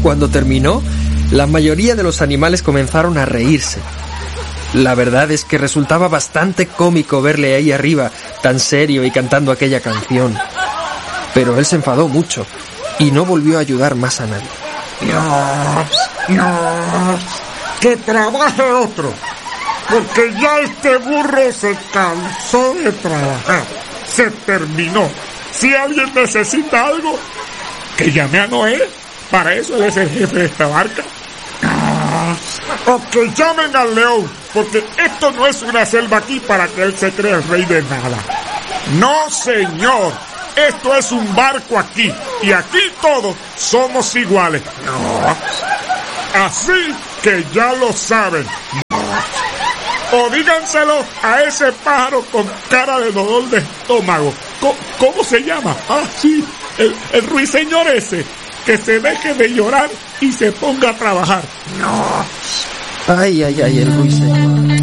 Cuando terminó, la mayoría de los animales comenzaron a reírse. La verdad es que resultaba bastante cómico verle ahí arriba, tan serio y cantando aquella canción. Pero él se enfadó mucho y no volvió a ayudar más a nadie. No, que trabaje otro, porque ya este burro se cansó de trabajar. Se terminó. Si alguien necesita algo, que llame a Noé. Para eso él es el jefe de esta barca. O que llamen al león, porque esto no es una selva aquí para que él se crea el rey de nada. No, señor. Esto es un barco aquí, y aquí todos somos iguales. Así que ya lo saben. O díganselo a ese pájaro con cara de dolor de estómago. ¿Cómo se llama? Ah, sí, el ruiseñor ese. Que se deje de llorar y se ponga a trabajar. Ay, el ruiseñor.